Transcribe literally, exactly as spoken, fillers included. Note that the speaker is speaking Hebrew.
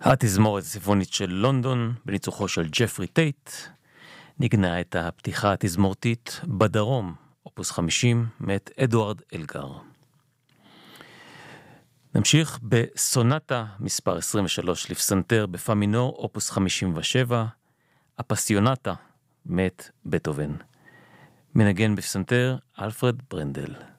התזמורת הסימפונית של לונדון, בניצוחו של ג'פרי טייט, נגנה את הפתיחה התזמורתית בדרום, אופוס חמישים, מאת אדוארד אלגר. נמשיך בסונטה מספר עשרים ושלוש לפסנתר בפא מינור, אופוס חמישים ושבע, הפסיונטה, מאת בטהובן. מנגן בפסנתר אלפרד ברנדל.